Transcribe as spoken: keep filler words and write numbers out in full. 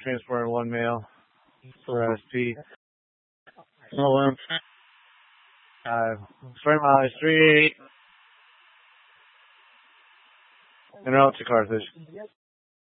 transporting one male for S P. Oh, uh, frame mileage three eight. And out to Carthage.